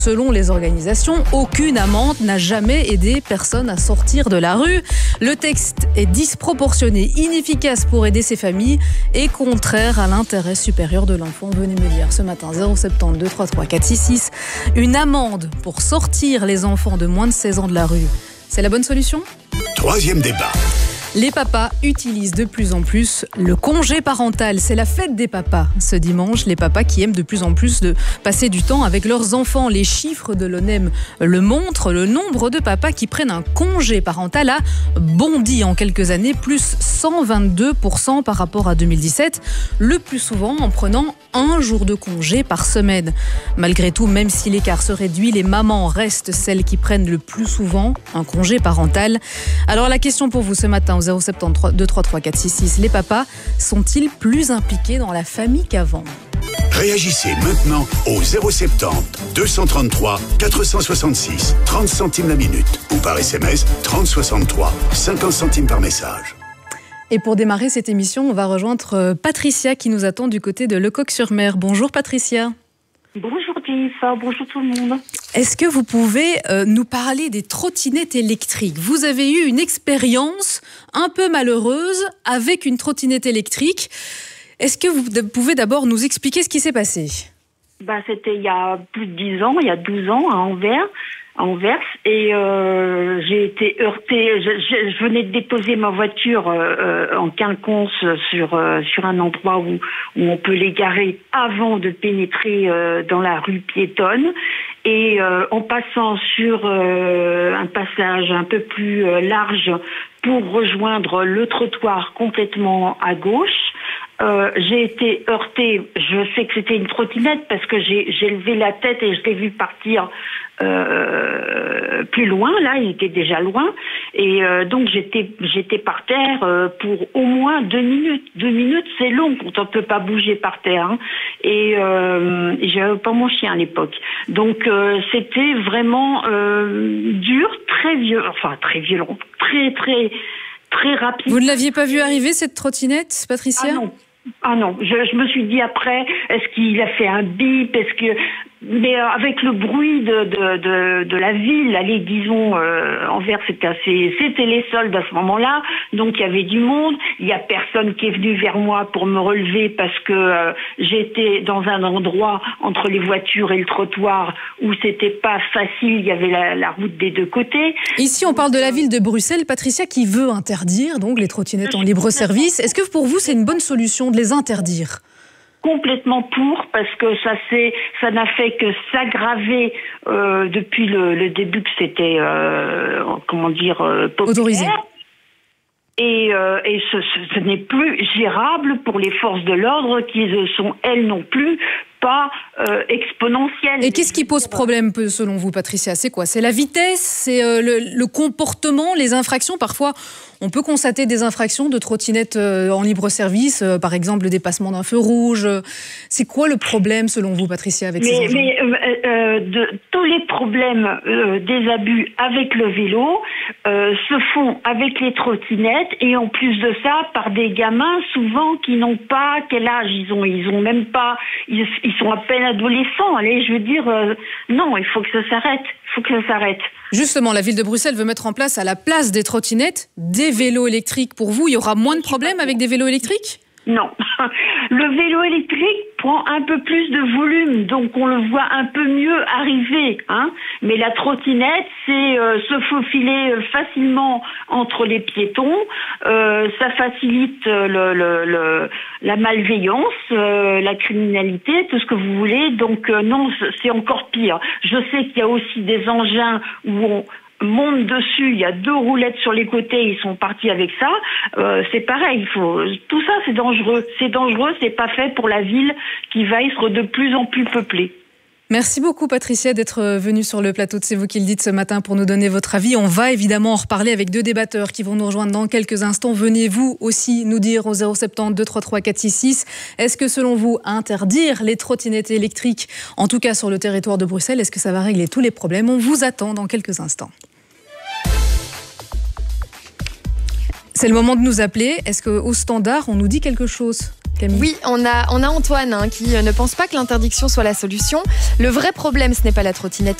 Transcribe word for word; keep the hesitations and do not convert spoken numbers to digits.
Selon les organisations, aucune amende n'a jamais aidé personne à sortir de la rue. Le texte est disproportionné, inefficace pour aider ces familles et contraire à l'intérêt supérieur de l'enfant. Venez me dire ce matin, zéro sept zéro deux trois trois quatre six six, une amende pour sortir les enfants de moins de seize ans de la rue, c'est la bonne solution ? Troisième débat. Les papas utilisent de plus en plus le congé parental. C'est la fête des papas ce dimanche. Les papas qui aiment de plus en plus de passer du temps avec leurs enfants. Les chiffres de l'O N E M le montrent. Le nombre de papas qui prennent un congé parental a bondi en quelques années, plus cent vingt-deux pour cent par rapport à deux mille dix-sept. Le plus souvent en prenant un jour de congé par semaine. Malgré tout, même si l'écart se réduit, les mamans restent celles qui prennent le plus souvent un congé parental. Alors la question pour vous ce matin, zéro sept deux trois trois quatre six six. Les papas sont-ils plus impliqués dans la famille qu'avant ? Réagissez maintenant au zéro sept zéro deux cent trente-trois quatre cent soixante-six, trente centimes la minute ou par S M S trente soixante-trois, cinquante centimes par message. Et pour démarrer cette émission, on va rejoindre Patricia qui nous attend du côté de Lecoq-sur-Mer. Bonjour Patricia. Bonjour Jennifer, bonjour tout le monde. Est-ce que vous pouvez euh, nous parler des trottinettes électriques ? Vous avez eu une expérience un peu malheureuse avec une trottinette électrique. Est-ce que vous pouvez d'abord nous expliquer ce qui s'est passé ? Bah, c'était il y a plus de dix ans, il y a douze ans à Anvers. à Anvers et euh, j'ai été heurtée. Je, je, je venais de déposer ma voiture euh, en quinconce sur euh, sur un endroit où où on peut les garer avant de pénétrer euh, dans la rue piétonne. Et euh, en passant sur euh, un passage un peu plus euh, large pour rejoindre le trottoir complètement à gauche, euh, j'ai été heurtée. Je sais que c'était une trottinette parce que j'ai, j'ai levé la tête et je l'ai vu partir euh, plus loin. Là, il était déjà loin. Et euh, donc j'étais j'étais par terre euh, pour au moins deux minutes. Deux minutes, c'est long quand on peut pas bouger par terre. Hein. Et, euh, et j'avais pas mon chien à l'époque. Donc euh, c'était vraiment euh, dur, très violent, enfin très violent, très très très rapide. Vous ne l'aviez pas vu arriver cette trottinette, Patricia ? Ah non. Ah non, je, je me suis dit après, est-ce qu'il a fait un bip, est-ce que... Mais euh, avec le bruit de, de, de, de la ville, allez, disons, euh, Anvers, c'était assez, c'était les soldes à ce moment-là, donc il y avait du monde, il y a personne qui est venu vers moi pour me relever parce que euh, j'étais dans un endroit entre les voitures et le trottoir où c'était pas facile, il y avait la, la route des deux côtés. Ici, on parle de la ville de Bruxelles, Patricia, qui veut interdire donc les trottinettes en libre service. Est-ce que pour vous, c'est une bonne solution de les interdire ? Complètement pour, parce que ça c'est, ça n'a fait que s'aggraver euh, depuis le, le début que c'était, euh, comment dire, euh, populaire. Autorisé. Et, euh, et ce, ce, ce n'est plus gérable pour les forces de l'ordre qui ne sont, elles non plus, pas euh, exponentielles. Et qu'est-ce qui pose problème, selon vous, Patricia ? C'est quoi ? C'est la vitesse ? C'est euh, le, le comportement ? Les infractions ? Parfois, on peut constater des infractions de trottinettes euh, en libre service, euh, par exemple le dépassement d'un feu rouge. C'est quoi le problème, selon vous, Patricia, avec mais, ces enfants ? Mais euh, euh, de, tous les problèmes euh, des abus avec le vélo euh, se font avec les trottinettes et en plus de ça, par des gamins souvent qui n'ont pas quel âge ils ont. Ils ont même pas... Ils, ils sont à peine adolescents. Allez, je veux dire, euh, non, il faut que ça s'arrête. Il faut que ça s'arrête. Justement, la ville de Bruxelles veut mettre en place à la place des trottinettes des vélos électriques. Pour vous, il y aura moins de problèmes avec des vélos électriques ? Non. Le vélo électrique prend un peu plus de volume, donc on le voit un peu mieux arriver. Hein. Mais la trottinette, c'est euh, se faufiler facilement entre les piétons. Euh, ça facilite le, le, le, la malveillance, euh, la criminalité, tout ce que vous voulez. Donc euh, non, c'est encore pire. Je sais qu'il y a aussi des engins où on monte dessus, il y a deux roulettes sur les côtés, ils sont partis avec ça. Euh, c'est pareil, il faut tout ça, c'est dangereux. C'est dangereux, c'est pas fait pour la ville qui va être de plus en plus peuplée. Merci beaucoup Patricia d'être venue sur le plateau de C'est vous qui le dites ce matin pour nous donner votre avis. On va évidemment en reparler avec deux débatteurs qui vont nous rejoindre dans quelques instants. Venez vous aussi nous dire au zéro sept zéro deux trois trois quatre six six, est-ce que selon vous interdire les trottinettes électriques, en tout cas sur le territoire de Bruxelles, est-ce que ça va régler tous les problèmes ? On vous attend dans quelques instants. C'est le moment de nous appeler. Est-ce qu'au standard, on nous dit quelque chose ? Camille. Oui, on a, on a Antoine hein, qui ne pense pas que l'interdiction soit la solution. Le vrai problème, ce n'est pas la trottinette